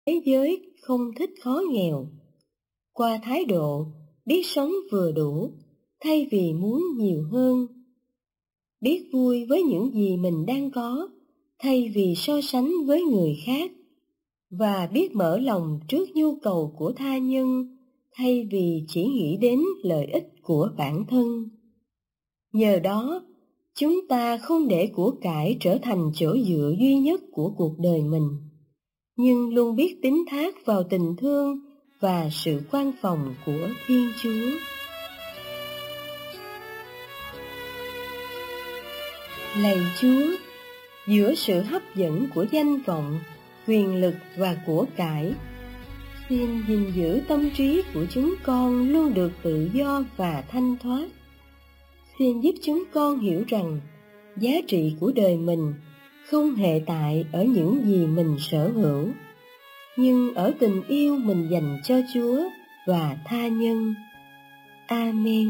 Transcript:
thế giới không thích khó nghèo, qua thái độ biết sống vừa đủ thay vì muốn nhiều hơn, biết vui với những gì mình đang có thay vì so sánh với người khác, và biết mở lòng trước nhu cầu của tha nhân thay vì chỉ nghĩ đến lợi ích của bản thân. Nhờ đó, chúng ta không để của cải trở thành chỗ dựa duy nhất của cuộc đời mình, nhưng luôn biết tín thác vào tình thương và sự quan phòng của Thiên Chúa. Lạy Chúa, giữa sự hấp dẫn của danh vọng, quyền lực và của cải, xin gìn giữ tâm trí của chúng con luôn được tự do và thanh thoát. Xin giúp chúng con hiểu rằng giá trị của đời mình không hệ tại ở những gì mình sở hữu, nhưng ở tình yêu mình dành cho Chúa và tha nhân. Amen.